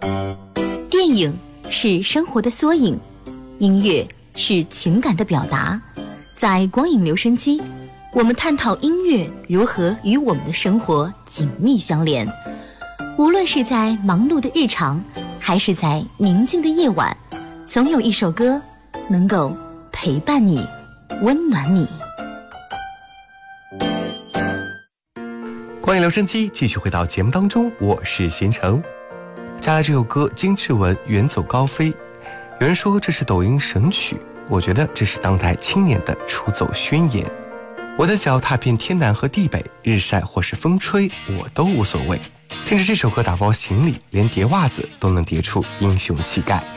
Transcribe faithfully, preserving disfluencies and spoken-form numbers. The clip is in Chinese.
电影是生活的缩影，音乐是情感的表达。在光影留声机，我们探讨音乐如何与我们的生活紧密相连。无论是在忙碌的日常，还是在宁静的夜晚，总有一首歌能够陪伴你，温暖你。 光影留声机继续回到节目当中，我是贤成。接下来这首歌金志文《远走高飞》，有人说这是抖音神曲，我觉得这是当代青年的出走宣言。我的脚踏遍天南和地北，日晒或是风吹我都无所谓。听着这首歌打包行李，连叠袜子都能叠出英雄气概。